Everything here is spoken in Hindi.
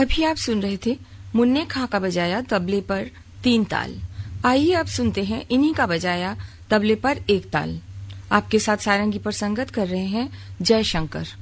अभी आप सुन रहे थे मुन्ने खां का बजाया तबले पर 3 ताल। आइए अब सुनते हैं इन्हीं का बजाया तबले पर 1 ताल। आपके साथ सारंगी पर संगत कर रहे हैं जयशंकर।